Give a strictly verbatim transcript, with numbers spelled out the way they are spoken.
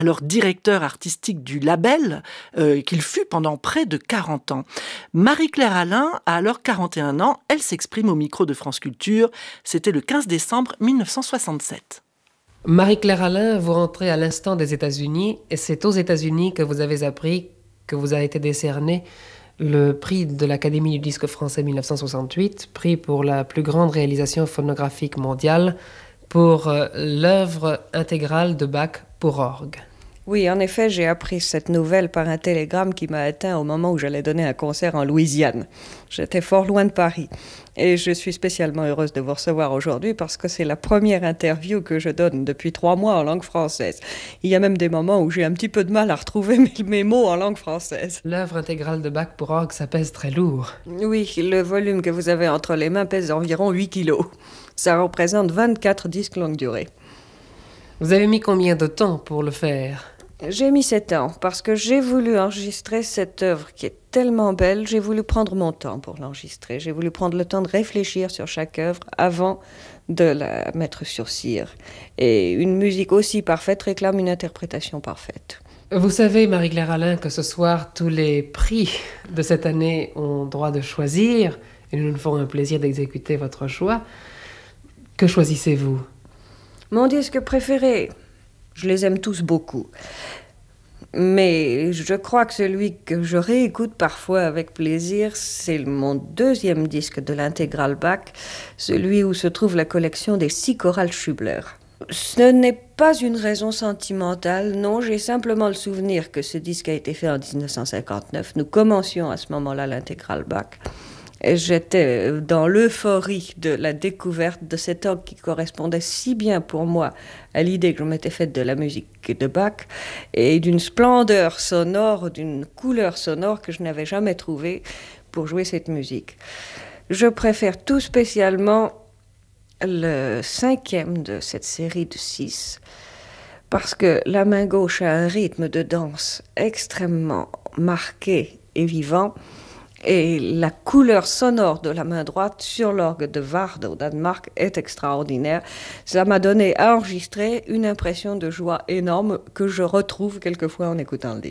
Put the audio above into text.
alors directeur artistique du label, euh, qu'il fut pendant près de quarante ans. Marie-Claire Alain a alors quarante et un ans, elle s'exprime au micro de France Culture, c'était le quinze décembre mille neuf cent soixante-sept. Marie-Claire Alain, vous rentrez à l'instant des États-Unis et c'est aux États-Unis que vous avez appris que vous a été décerné le prix de l'Académie du disque français mille neuf cent soixante-huit, prix pour la plus grande réalisation phonographique mondiale pour euh, l'œuvre intégrale de Bach pour orgue. Oui, en effet, j'ai appris cette nouvelle par un télégramme qui m'a atteint au moment où j'allais donner un concert en Louisiane. J'étais fort loin de Paris. Et je suis spécialement heureuse de vous recevoir aujourd'hui parce que c'est la première interview que je donne depuis trois mois en langue française. Il y a même des moments où j'ai un petit peu de mal à retrouver mes, mes mots en langue française. L'œuvre intégrale de Bach pour orgue, ça pèse très lourd. Oui, le volume que vous avez entre les mains pèse environ huit kilos. Ça représente vingt-quatre disques longue durée. Vous avez mis combien de temps pour le faire ? J'ai mis sept ans parce que j'ai voulu enregistrer cette œuvre qui est tellement belle. J'ai voulu prendre mon temps pour l'enregistrer. J'ai voulu prendre le temps de réfléchir sur chaque œuvre avant de la mettre sur cire. Et une musique aussi parfaite réclame une interprétation parfaite. Vous savez, Marie-Claire Alain, que ce soir, tous les prix de cette année ont droit de choisir et nous nous ferons un plaisir d'exécuter votre choix. Que choisissez-vous ? Mon disque préféré, je les aime tous beaucoup. Mais je crois que celui que je réécoute parfois avec plaisir, c'est mon deuxième disque de l'intégrale Bach, celui où se trouve la collection des six chorales Schubler. Ce n'est pas une raison sentimentale, non, j'ai simplement le souvenir que ce disque a été fait en dix-neuf cent cinquante-neuf. Nous commencions à ce moment-là l'intégrale Bach. Et j'étais dans l'euphorie de la découverte de cet orgue qui correspondait si bien pour moi à l'idée que je m'étais faite de la musique de Bach et d'une splendeur sonore, d'une couleur sonore que je n'avais jamais trouvée pour jouer cette musique. Je préfère tout spécialement le cinquième de cette série de six parce que la main gauche a un rythme de danse extrêmement marqué et vivant. Et la couleur sonore de la main droite sur l'orgue de Varde au Danemark est extraordinaire. Ça m'a donné à enregistrer une impression de joie énorme que je retrouve quelquefois en écoutant le disque.